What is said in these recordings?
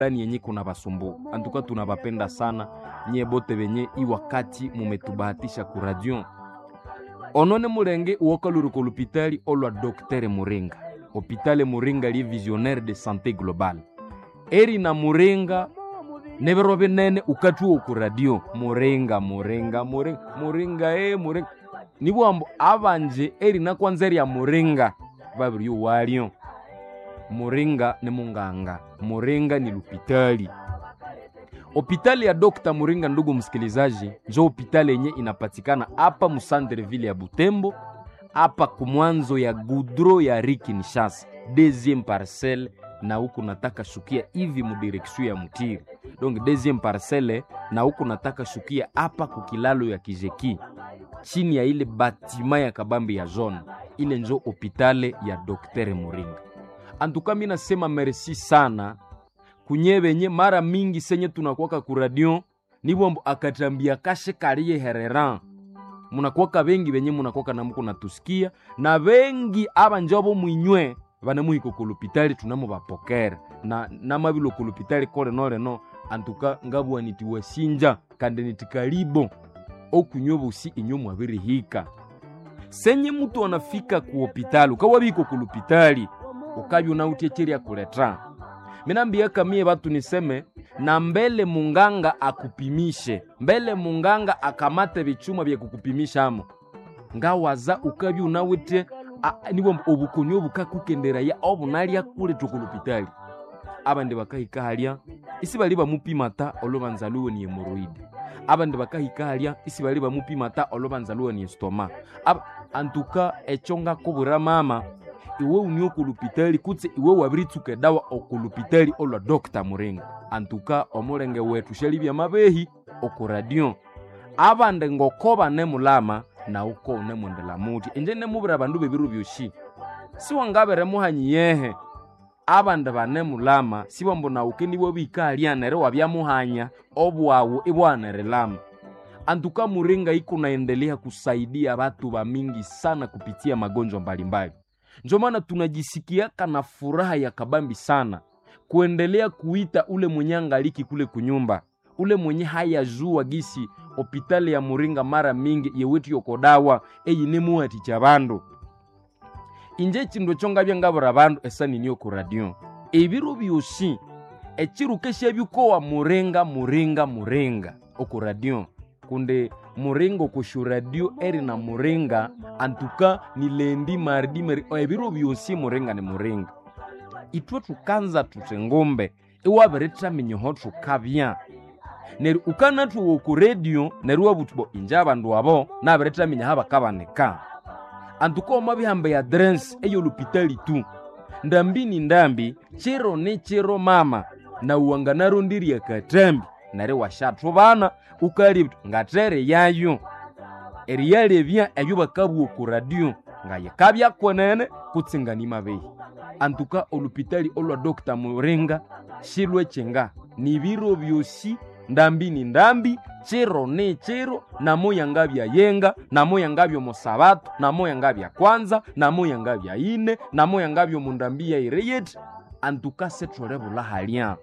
yenye kuna basumbu. Antuka tunabapenda sana nye bote benye i wakati mumetubahatisha ku radio. Onone Mulenge uokaluruko l'hôpital olwa Dr Muringa. Hôpital Muringa li visionnaire de santé globale. Eri na Muringa nebero benene ukatuo ku radio. Muringa. Nibuambo abanje eri na kwanzeri ya Muringa babiri waliyo. Muringa ni munganga, Muringa ni l'hôpitali. Hôpitali ya Dr. Muringa, ndugu msikilizaji, njo hôpitali yenye inapatikana hapa Musandreville ya Butembo, hapa kumwanzo ya Goudron ya Kinshasa, deuxième parcelle, na huku nataka shukia hivi mu direction ya Mutiri. Donc deuxième parcelle na huku nataka shukia hapa kukilalo ya Kijeki, chini ya ile batima ya kabambi ya zone. Ile njo hôpitali ya Dr. Muringa. Antuka mina sema merci sana kunyebenye mara mingi senye tunakuwaka ku radio nibombo akatambia kashe kariye hereran. Munakuwaka bengi benye munakuwaka na muko natusikia na bengi abanjabo mwinywe bana muhiko ku l'hôpital tunamo bapokera na mabilo ku l'hôpital kore no antuka ngabwa nitiwasinja kande nitikalibo okunyobo si inyomo abiri hika senye mtu anafika ku hospitali ukawabiko ku l'hôpital ukabi unautecheria kuletra. Minambia kamie batu niseme na mbele munganga akupimishe, mbele munganga akamate bichuma bya kukupimisha amo. Ngawaza ukabi unawite nibo obukonyo bukakukendera ya obunalia kule tukulupitali. Abande bakahika halia isi bali bamupimata olobanzaluwe ni hemorrhoid. Abande bakahika halia isi bali bamupimata olobanzaluwe ni stoma. Antuka echonga kubura mama iwe unyo kulupitali kutse iwe wabirituke dawa okulupitali olwa Dr. Muringa. Antuka omulenge wetu shelibya mabehi oku radio. Abande ngokoba ne mulama na uko ne mundela muti. Enje ne mubira bandu bebiru byoshi. Si wangabere muhanyi yehe. Abande bane mulama si bombo na ukeni bo bikalia nere wabya muhanya obwawo ibwanere lama. Antuka Muringa iko naendelea kusaidia watu ba mingi sana kupitia magonjwa mbalimbali. Ndio maana tunajisikia kana furaha ya kabambi sana kuendelea kuita ule mwenye angaliki kule kunyumba, ule mwenye haya jua gisi hopitali ya Muringa mara mingi yewetu yokodawa eyinemu ati chabando inje chindo chonga byangabura bandu esani niyo ku radio ebiro byoshi echirukeshe byuko wa Muringa oku radio kunde Muringa ku radio eri na Muringa antuka ni lendi mardi ebiro byosi Muringa ni Muringa itwe tukanza tutengombe iwabereta minyoho tukabya neri ukana tuwo ku radio neri wabutubo injaba ndo abo nabereta minyaha bakabaneka antuka omabihambe ya drens eyo l'hôpital tu ndambi chero ne chero mama na uanganaro ndiri ya katambi nari washatu bana ukari ngatere yayo eriyale bya eyo bakabuwo ku radio ngaye kabya kwenene kutsingani mabehi antuka olupitali olwa Dr. Muringa shilwe chenga ni biro byosi ndambi chero ne chero na moya ngabya yenga na moya ngabyo mosabato na moya ngabya kwanza na moya ngabya ine na moya ngabyo mundambia ireyet antuka setrolebula halia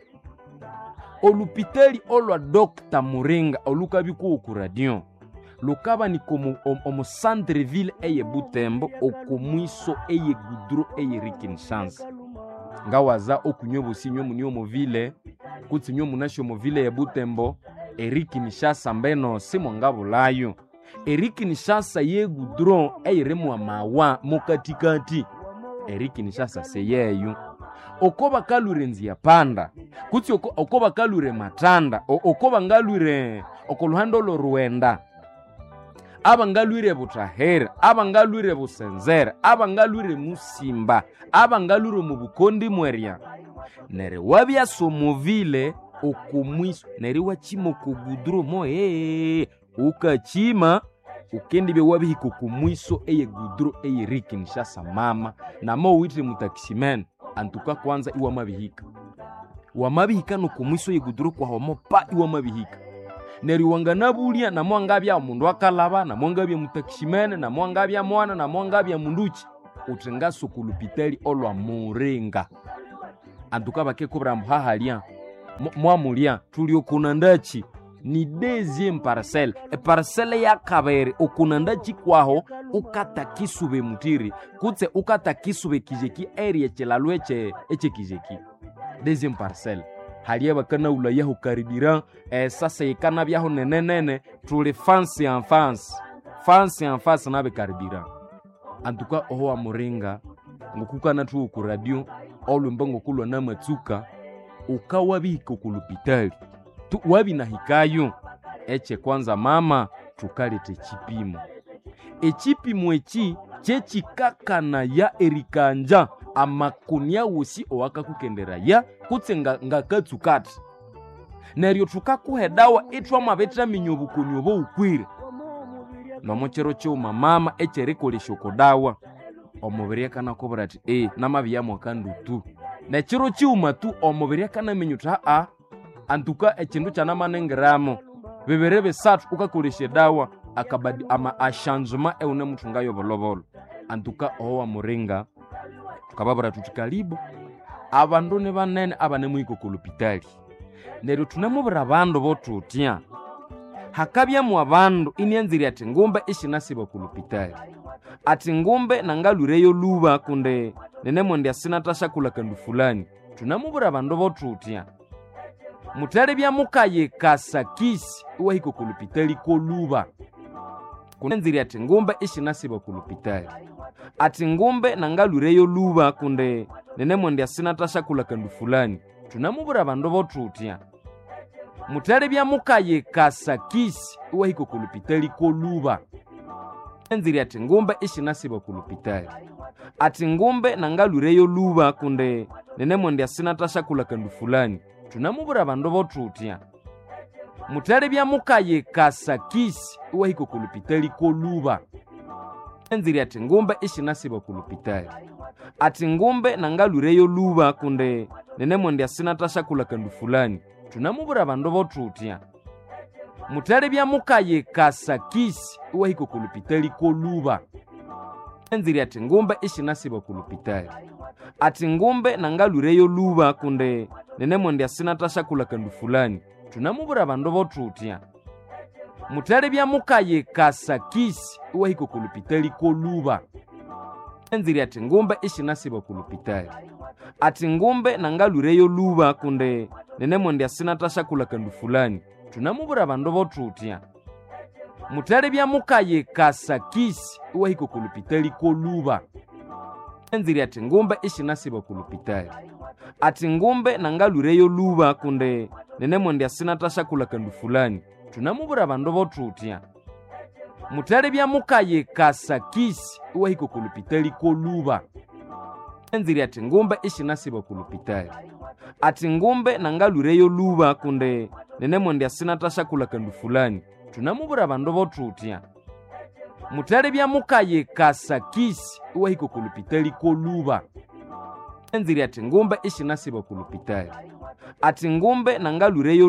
olupitali olwa Dr. Muringa olukabiku ku radio lukaba ni komu omo Centreville eye Butembo okumwiso eye Goudron eye Kinshasa ngawaza okunyobo sinyo munyo movile kuti nyo munasho movile ya Butembo Kinshasa mbeno simo ngabulayo Kinshasa ye Goudron eye remwa mawa mokatikati Kinshasa seyeyu okoba kalurenzi ya panda kuti okoba kalure matanda okoba ngalure okoluhando lo Ruenda abangalwire butahera abangalwire busenzera abangalwire musimba abangalwire mu Bukondi mweria nere wabya somovile okumwiso nere wachimo ku Goudron mo ukachima ukendibe wabihiko kumwiso eye Goudron eye Kinshasa mama na mo witri mutakisimene antuka kwanza iwa mabihika no kumwiso eye Goudron kwa homo pa iwa mabihika neri wanganabulia na mwangabya mundu akalaba na mwangabya mutakishimene na mwangabya mwana na mwangabya munduchi utengaso ku l'hôpital olwa Muringa antuka bakeko brambu hahalia mwamulia tuli okunandachi ni deuxième parcelle parcelle ya kabere okunandachi kwaho ukatakisube mutiri kutse ukatakisube kijeki area chelalu eche kijeki deuxième parcelle haliya bakana ulaya hukaribira sasa ikana byaho nenenene tuli fancy en face nabe karibira antuka oho wa muringa ngukukana tu ku radio olumbango kulwa na matsuka ukawabiko kulupitali tu wabi na hikayo eche kwanza mama tukalete chipimo echipimo echi chechikakana ya erikanja amakunia wosi owaka kukendera ya kutsenga ngakatsukati neryo tukakuhedawa etwa mabetra minyobukonyobo ukwire nomochero choma mama echerikole shokodawa omubiri kana kobra ati namabiya mwakandutu nechiro chiuma tu omubiri kana menyuta antuka echindu chana manengeramo beberebe satu ukakoleshe dawa akabadi ama achangement eune mutunga yobolobolo antuka owa muringa tukababara tutikalibo abandu ne banene abane mwiko kulupitali nero tunamubira abandu botutya hakabya mu abandu inyanziri ati ngumbe ishinasiba kulupitali ati ngumbe nangalureyo luba kunde nene mwende asinatasha kula kandu fulani tunamubira abandu botutya mutale bya mukaye kasakisi uwahiko kulupitali ko luba kunenziri ati ngumbe ishinasiba kulupitali ati ngumbe nangalureyo luba kunde nene mwende asinatasha kula kandu fulani tunamubira abandu botutya mutale bya mukaye kasakisi uwahiko kulupitali ko luba kunenziri ati ngumbe ishinasiba kulupitali ati ngumbe nangalureyo luba kunde nene mwende asinatasha kula kandu fulani tunamubira abandu botutya mutale bya mukaye kasakisi uwahiko kulupitali ko luba enziri ati ngumbe ishinasiba kulupitali ati ngumbe nangalureyo luba kunde nene mwende asinatasha kula kandu fulani tunamubira abandu botutya mutale bya mukaye kasakisi uwahiko kulupitali ko luba enziri ati ngumbe ishinasiba kulupitali ati ngumbe nangalureyo luba kunde nene mwende asinatasha kula kandu fulani tunamubira abandu botutya mutale bya mukaye kasakisi uwahiko kulupitali ko luba enziri ati ngumbe ishinasiba kulupitali ati ngumbe nangalureyo luba kunde nene mwende asinatasha kula kandu fulani tunamubira abandu botutya mutale bya mukaye kasakisi uwahiko kulupitali ko luba enziri ati ngumbe ishinasiba kulupitali ati ngumbe nangalureyo luba kunde nene mwende asinatasha kula kandu fulani tunamubira abandu botutya mutale bya mukaye kasakisi uwahiko kulupitali ko luba enziri ati ngumbe ishinasiba kulupitali ati ngumbe nangalureyo luba kunde nene mwende asinatasha kula kandu fulani tunamubira abandu botutya mutale bya mukaye kasakisi uwahiko kulupitali ko luba enziri ati ngumbe ishinasiba kulupitali ati ngumbe nangalureyo